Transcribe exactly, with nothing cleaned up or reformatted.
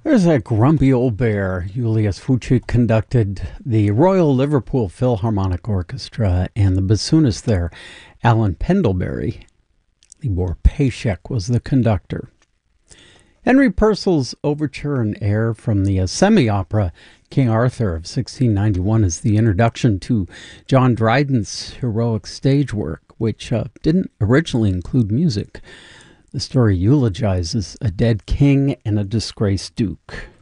There's a grumpy old bear. Julius Fuchs conducted the Royal Liverpool Philharmonic Orchestra, and the bassoonist there, Alan Pendlebury. Libor Paschek was the conductor. Henry Purcell's overture and air from the uh, semi-opera King Arthur of sixteen ninety-one is the introduction to John Dryden's heroic stage work, which uh, didn't originally include music. The story eulogizes a dead king and a disgraced duke.